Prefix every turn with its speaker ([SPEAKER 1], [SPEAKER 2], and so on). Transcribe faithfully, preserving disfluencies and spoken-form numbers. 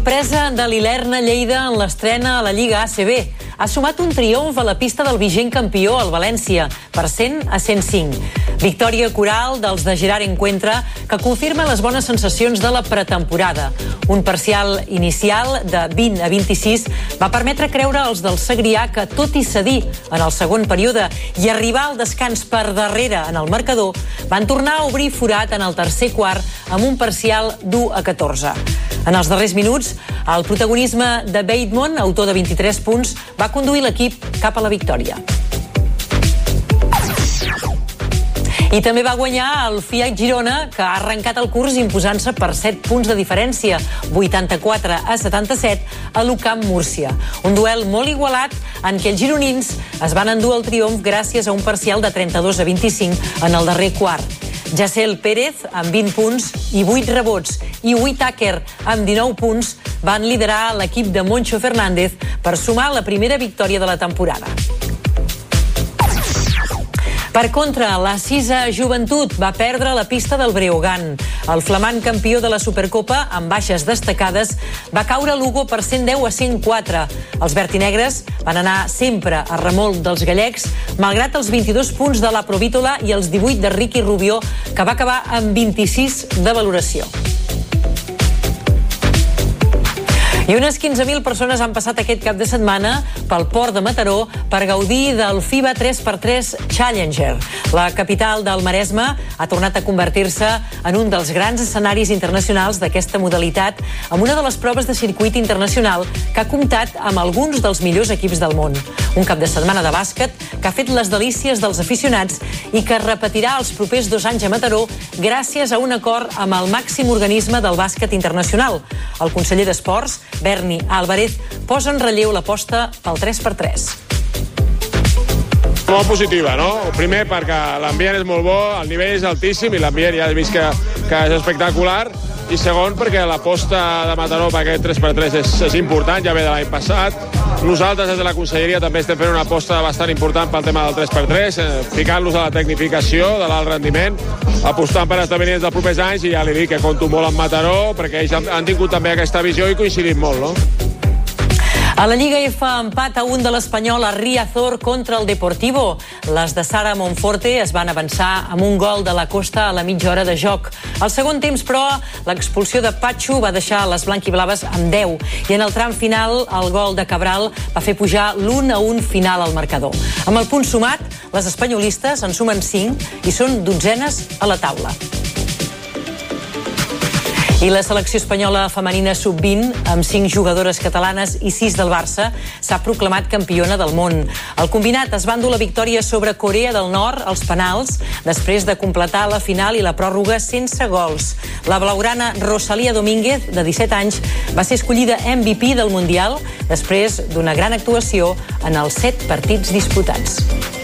[SPEAKER 1] Presa de l'Ilerna Lleida en l'estrena a la Lliga A C B. Ha sumat un triomf a la pista del vigent campió, el València, per cent a cent cinc. Victòria coral dels de Gerard Encuentra, que confirma les bones sensacions de la pretemporada. Un parcial inicial de vint a vint-i-sis va permetre creure als del Segrià que, tot i cedir en el segon període i arribar al descans per darrere en el marcador, van tornar a obrir forat en el tercer quart amb un parcial d'u a catorze. En els darrers minuts, el protagonisme de Bateman, autor de vint-i-tres punts, va conduir l'equip cap a la victòria. I també va guanyar el Fiat Girona, que ha arrencat el curs imposant-se per set punts de diferència, vuitanta-quatre a setanta-set, a l'U Camp Múrcia. Un duel molt igualat en què els gironins es van endur el triomf gràcies a un parcial de trenta-dos a vint-i-cinc en el darrer quart. Jacel Pérez, amb vint punts i vuit rebots, i Whittaker, amb dinou punts, van liderar l'equip de Moncho Fernández per sumar la primera victòria de la temporada. Per contra, la Sisa Joventut va perdre la pista del Breogán. El flamant campió de la Supercopa, amb baixes destacades, va caure a Lugo per cent deu a cent quatre. Els vertinegres van anar sempre a remolc dels gallecs, malgrat els vint-i-dos punts de la Provítola i els divuit de Ricky Rubio, que va acabar amb vint-i-sis de valoració. I unes quinze mil persones han passat aquest cap de setmana pel port de Mataró per gaudir del FIBA tres per tres Challenger. La capital del Maresme ha tornat a convertir-se en un dels grans escenaris internacionals d'aquesta modalitat, amb una de les proves de circuit internacional que ha comptat amb alguns dels millors equips del món. Un cap de setmana de bàsquet que ha fet les delícies dels aficionats i que es repetirà els propers dos anys a Mataró gràcies a un acord amb el màxim organisme del bàsquet internacional. El conseller d'Esports, Berni Álvarez, posa en relleu l'aposta pel tres per tres.
[SPEAKER 2] Molt positiva, no? Primer perquè l'ambient és molt bo, el nivell és altíssim i l'ambient ja has vist que, que és espectacular, i segon perquè l'aposta de Mataró per aquest tres per tres és, és important, ja ve de l'any passat. Nosaltres des de la conselleria també estem fent una aposta bastant important pel tema del tres per tres, eh, ficant-los a la tecnificació, de l'alt rendiment, apostant per esdeveniments dels propers anys, i ja li dic que compto molt amb Mataró perquè ells han, han tingut també aquesta visió i coincidim molt, no?
[SPEAKER 1] A la Lliga F, empat a un de l'Espanyol a Riazor contra el Deportivo. Les de Sara Monforte es van avançar amb un gol de la Costa a la mitja hora de joc. Al segon temps, però, l'expulsió de Patxo va deixar les blanquiblaves amb deu, i en el tram final el gol de Cabral va fer pujar l'un a un final al marcador. Amb el punt sumat, les espanyolistes en sumen cinc i són dotzenes a la taula. I la selecció espanyola femenina sub vint, amb cinc jugadores catalanes i sis del Barça, s'ha proclamat campiona del món. El combinat es va endur la victòria sobre Corea del Nord als penals, després de completar la final i la pròrroga sense gols. La blaugrana Rosalía Domínguez, de disset anys, va ser escollida M V P del Mundial després d'una gran actuació en els set partits disputats.